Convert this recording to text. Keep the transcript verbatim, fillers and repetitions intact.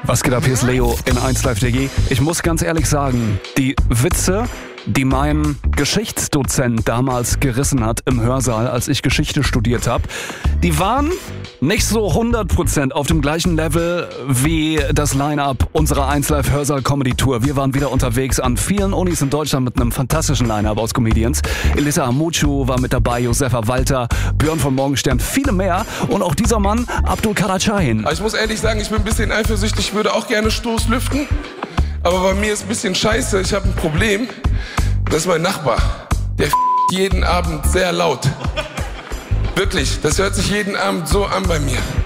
Was geht ab? Hier ist Leo in eins Live punkt de. Ich muss ganz ehrlich sagen, die Witze, die mein Geschichtsdozent damals gerissen hat im Hörsaal, als ich Geschichte studiert habe, die waren nicht so hundert Prozent auf dem gleichen Level wie das Line-Up unserer eins Live Hörsaal Comedy Tour. Wir waren wieder unterwegs an vielen Unis in Deutschland mit einem fantastischen Line-Up aus Comedians. Elisa Amuchu war mit dabei, Josefa Walter, Björn von Morgenstern, viele mehr. Und auch dieser Mann, Abdul Kader Şahin. Ich muss ehrlich sagen, ich bin ein bisschen eifersüchtig, ich würde auch gerne Stoß lüften. Aber bei mir ist ein bisschen scheiße, ich habe ein Problem. Das ist mein Nachbar. Der f*** jeden Abend sehr laut. Wirklich, das hört sich jeden Abend so an bei mir.